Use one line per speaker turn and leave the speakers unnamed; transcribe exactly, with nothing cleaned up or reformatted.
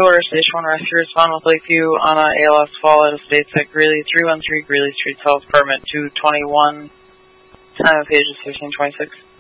Order Station one Rescue respond with Lakeview on a A L S fall out of states at Greeley, three one three Greeley Street South, permit two twenty-one, time of page is fifteen twenty-six.